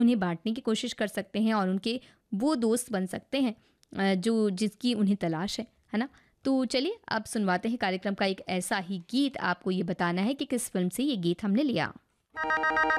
उन्हें बाँटने की कोशिश कर सकते हैं और उनके वो दोस्त बन सकते हैं जो जिसकी उन्हें तलाश है ना? तो चलिए अब सुनवाते हैं कार्यक्रम का एक ऐसा ही गीत, आपको ये बताना है कि किस फ़िल्म से ये गीत हमने लिया।